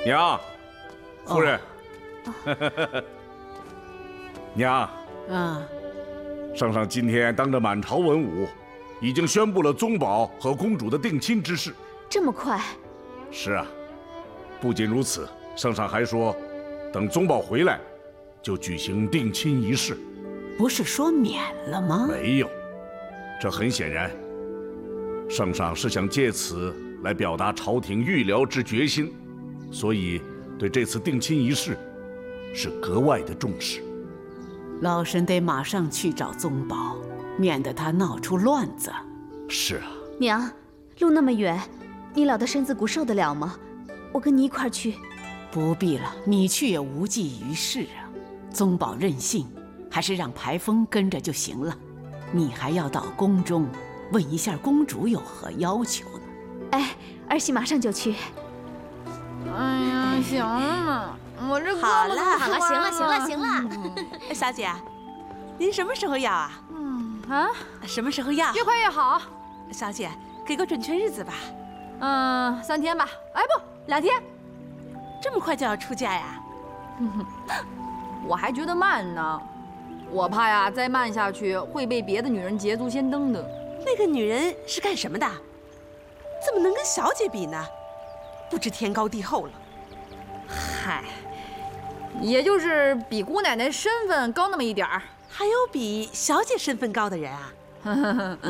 娘，夫人，娘，圣上今天当着满朝文武，已经宣布了宗保和公主的定亲之事。 这么快？ 是啊，不仅如此，圣上还说，等宗保回来，就举行定亲仪式。 不是说免了吗？ 没有，这很显然，圣上是想借此来表达朝廷预疗之决心，所以对这次定亲仪式是格外的重视。 老身得马上去找宗保，免得他闹出乱子。 是啊， 娘，路那么远，你老的身子骨受得了吗？我跟你一块儿去。 不必了，你去也无济于事啊。宗保任性，还是让排风跟着就行了。你还要到宫中问一下公主有何要求呢。 哎，儿媳马上就去。 哎呀，行了嘛，我这好了好了，行了，行了，行了。 小姐，您什么时候要啊？什么时候要？ 越快越好。 小姐，给个准确日子吧。 3天吧。哎，不，2天。 这么快就要出嫁呀？ 我还觉得慢呢，我怕呀，再慢下去会被别的女人捷足先登的。 那个女人是干什么的？怎么能跟小姐比呢？不知天高地厚了。 嗨，也就是比姑奶奶身份高那么一点儿。 还有比小姐身份高的人啊？